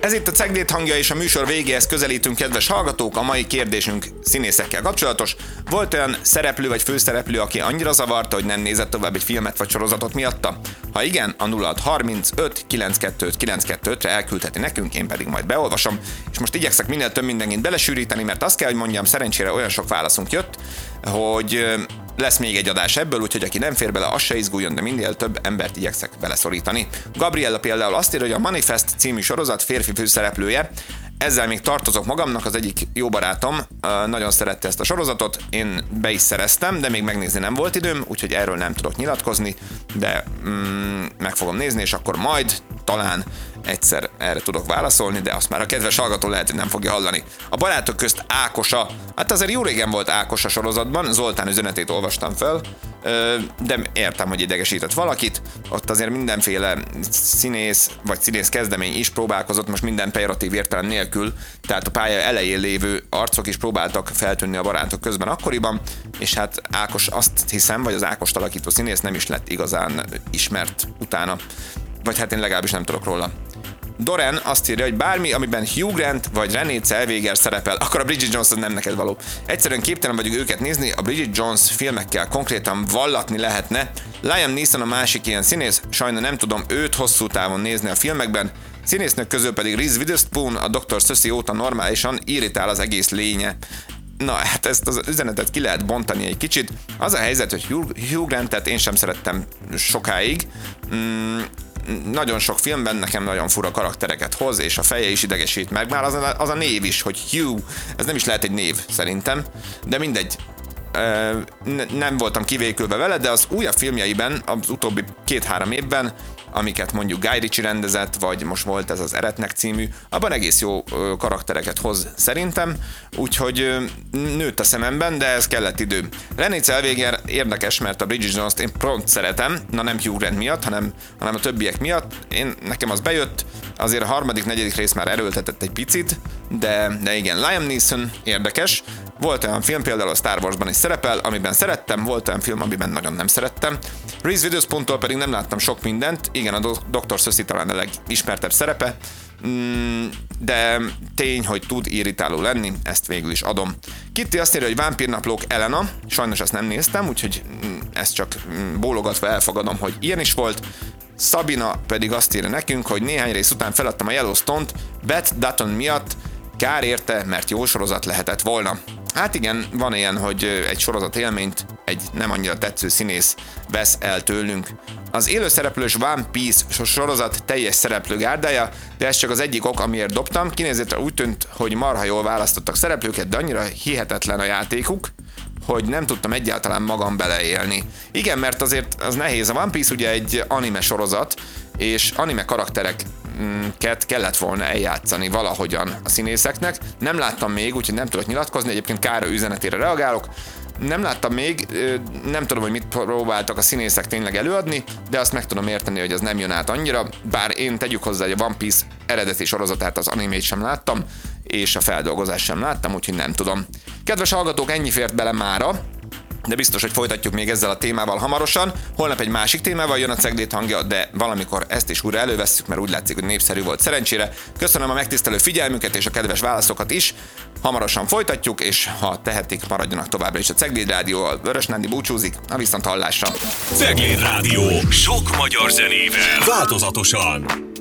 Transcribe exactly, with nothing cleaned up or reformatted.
Ez itt a Cegléd hangja, és a műsor végéhez közelítünk, kedves hallgatók. A mai kérdésünk színészekkel kapcsolatos. Volt olyan szereplő vagy főszereplő, aki annyira zavarta, hogy nem nézett tovább egy filmet vagy sorozatot miatta? Ha igen, a nulla hat harmincöt kilencvenkettő kilencvenkettőre elküldheti nekünk, én pedig majd beolvasom. És most igyekszek minél több mindenkit belesűríteni, mert azt kell, hogy mondjam, szerencsére olyan sok válaszunk jött, hogy lesz még egy adás ebből, úgyhogy aki nem fér bele, az se izguljon, de minél több embert igyekszek beleszorítani. Gabriella például azt írja, hogy a Manifest című sorozat férfi főszereplője. Ezzel még tartozok magamnak, az egyik jó barátom nagyon szerette ezt a sorozatot, én be is szereztem, de még megnézni nem volt időm, úgyhogy erről nem tudok nyilatkozni, de mm, meg fogom nézni, és akkor majd talán egyszer erre tudok válaszolni, de azt már a kedves hallgató lehet, hogy nem fogja hallani. A barátok közt Ákosa, hát azért jó régen volt Ákosa sorozatban, Zoltán üzenetét olvastam fel, de értem, hogy idegesített valakit, ott azért mindenféle színész vagy színész kezdemény is próbálkozott, most minden pejoratív értelem nélkül, tehát a pálya elején lévő arcok is próbáltak feltűnni a barátok közben akkoriban, és hát Ákos, azt hiszem, vagy az Ákost alakító színész nem is lett igazán ismert utána, vagy hát én legalábbis nem tudok róla. Doren azt írja, hogy bármi, amiben Hugh Grant vagy Renée Zellweger szerepel, akkor a Bridget Jones nem neked való. Egyszerűen képtelen vagyok őket nézni, a Bridget Jones filmekkel konkrétan vallatni lehetne. Liam Neeson a másik ilyen színész, sajnos nem tudom őt hosszú távon nézni a filmekben. Színésznök közül pedig Reese Witherspoon, a doktor Sussy óta normálisan irritál az egész lénye. Na, hát ezt az üzenetet ki lehet bontani egy kicsit. Az a helyzet, hogy Hugh Grantet én sem szerettem sokáig. Mm, nagyon sok filmben nekem nagyon fura karaktereket hoz, és a feje is idegesít meg. Már az a, az a név is, hogy Hugh, ez nem is lehet egy név szerintem, de mindegy. Nem voltam kivékülve vele, de az újabb filmjeiben, az utóbbi két-három évben, amiket mondjuk Guy Ritchie rendezett, vagy most volt ez az Eretnek című, abban egész jó karaktereket hoz szerintem, úgyhogy nőtt a szememben, de ez kellett idő. Renée Zellweger érdekes, mert a Bridget Jones-t én pont szeretem, na nem Hugh Grant miatt, hanem, hanem a többiek miatt. Én, nekem az bejött, azért a harmadik, negyedik rész már erőltetett egy picit, de, de igen, Liam Neeson érdekes. Volt olyan film, például a Star Warsban is szerepel, amiben szerettem, volt olyan film, amiben nagyon nem szerettem. Reese Witherspoon-tól pedig nem láttam sok mindent, igen, a doktor Sussy talán a legismertebb szerepe, de tény, hogy tud irritáló lenni, ezt végül is adom. Kitty azt írja, hogy Vámpírnaplók Elena, sajnos ezt nem néztem, úgyhogy ezt csak bólogatva elfogadom, hogy ilyen is volt. Szabina pedig azt írja nekünk, hogy néhány rész után feladtam a Yellowstone-t, Beth Dutton miatt, kár érte, mert jó sorozat lehetett volna. Hát igen, van ilyen, hogy egy sorozat élményt egy nem annyira tetsző színész vesz el tőlünk. Az élőszereplős One Piece sorozat teljes szereplő gárdája, de ez csak az egyik ok, amiért dobtam. Kinézetre úgy tűnt, hogy marha jól választottak szereplőket, de annyira hihetetlen a játékuk, hogy nem tudtam egyáltalán magam beleélni. Igen, mert azért az nehéz. A One Piece ugye egy anime sorozat, és anime karaktereket kellett volna eljátszani valahogyan a színészeknek. Nem láttam még, úgyhogy nem tudok nyilatkozni, egyébként Károly üzenetére reagálok. Nem láttam még, nem tudom, hogy mit próbáltak a színészek tényleg előadni, de azt meg tudom érteni, hogy az nem jön át annyira, bár én tegyük hozzá, hogy a One Piece eredeti sorozatát, az animét sem láttam, és a feldolgozást sem láttam, úgyhogy nem tudom. Kedves hallgatók, ennyi fért bele mára, de biztos, hogy folytatjuk még ezzel a témával hamarosan. Holnap egy másik témával jön a Cegléd hangja, de valamikor ezt is újra elővesszük, mert úgy látszik, hogy népszerű volt szerencsére. Köszönöm a megtisztelő figyelmüket és a kedves válaszokat is. Hamarosan folytatjuk, és ha tehetik, maradjanak továbbra is a Cegléd Rádióval. Vörös Nándi búcsúzik, a viszonthallásra. Cegléd Rádió, sok magyar zenével, változatosan.